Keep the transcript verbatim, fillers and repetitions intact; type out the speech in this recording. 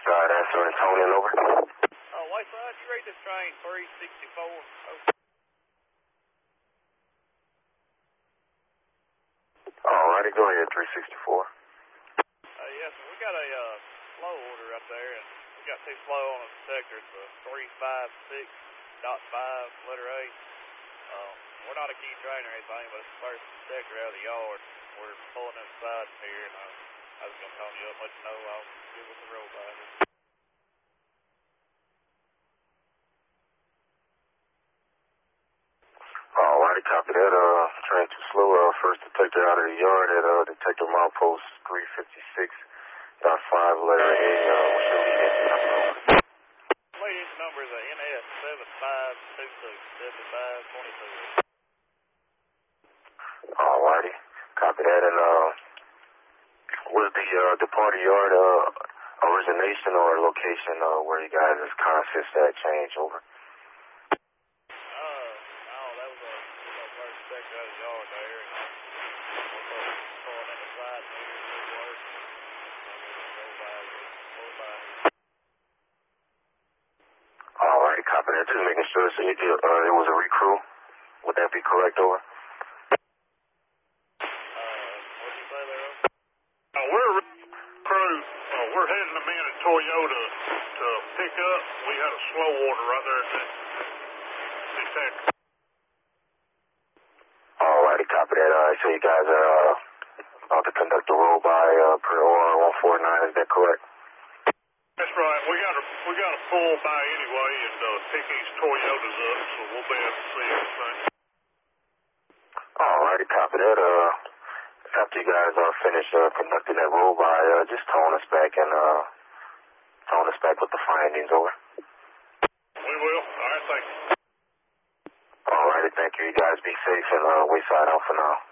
Wayside, answering Tony, over. Uh, Wayside, you rate this train three sixty-four. Over. Alrighty, go ahead, three sixty-four. Uh, yes, we got a uh, slow order up there, and we got too slow on the sector. It's a three five six dot five, letter A. Um, we're not a key train or anything, but it's the first sector out of the yard. We're pulling inside here, and uh, I was going to call you up, let you know I'll give us the roll back. Alrighty, copy that. Uh, train too slow. Uh, first detector out of the yard at uh, detector milepost three fifty-six dot five, letter A. Uh, what's your lead engine number? Lead engine number is a N S seven five two six seven five two two. Alrighty, copy that. And uh, was the uh, departed yard uh, origination or location uh, where you guys' consist at change, over? Alrighty, copy that. Just making sure. So you did, uh, it was a recrew. Would that be correct, over? Uh, we're a crew. Uh, we're heading them in at Toyota to pick up. We had a slow order right there at the detector. Alrighty, copy that. Alright, so you guys are uh, about to conduct a roll by uh, per O R one forty-nine. Is that correct? That's right. We got to we got to pull by anyway and uh, pick these Toyotas up, so we'll be able to see everything. Alrighty, copy that. Uh, after you guys are finished uh, conducting that roll by, uh, just tone us back and uh, tone us back with the findings, over. We will. All right, thank you. Alrighty, thank you. You guys be safe and uh, Wayside out for now.